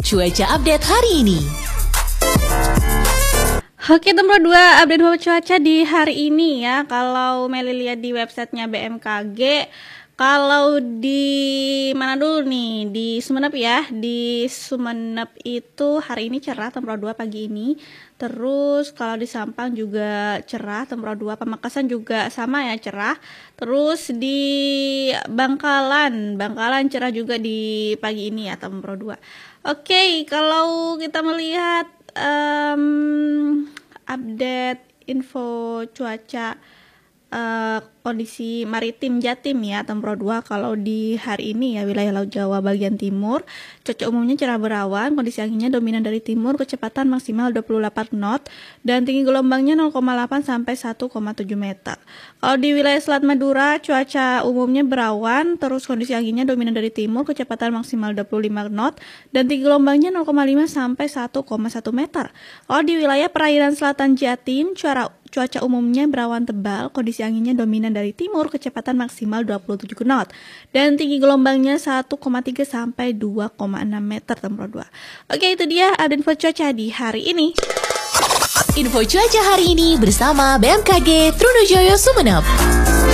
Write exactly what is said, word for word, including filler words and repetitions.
cuaca update hari ini. Oke, nomor dua update cuaca di hari ini ya. Kalau Meli lihat di websitenya B M K G, kalau di mana dulu nih? Di Sumeneb ya. Di Sumeneb itu hari ini cerah temperat dua pagi ini. Terus kalau di Sampang juga cerah temperat dua. Pamekasan juga sama ya, cerah. Terus di Bangkalan, Bangkalan cerah juga di pagi ini ya, temperat dua. Oke, kalau kita melihat um, update info cuaca uh, kondisi maritim Jatim ya, temperat dua. Kalau di hari ini ya, wilayah Laut Jawa bagian timur cuaca umumnya cerah berawan, kondisi anginnya dominan dari timur, kecepatan maksimal dua puluh delapan knot dan tinggi gelombangnya nol koma delapan sampai satu koma tujuh meter. Kalau di wilayah Selat Madura cuaca umumnya berawan, terus kondisi anginnya dominan dari timur, kecepatan maksimal dua puluh lima knot dan tinggi gelombangnya nol koma lima sampai satu koma satu meter. Kalau di wilayah perairan selatan Jatim cuaca Cuaca umumnya berawan tebal, kondisi anginnya dominan dari timur, kecepatan maksimal dua puluh tujuh knot dan tinggi gelombangnya satu koma tiga sampai dua koma enam meter temperat dua. Oke, itu dia update info cuaca di hari ini. Info cuaca hari ini bersama B M K G Trunojoyo Sumeneb.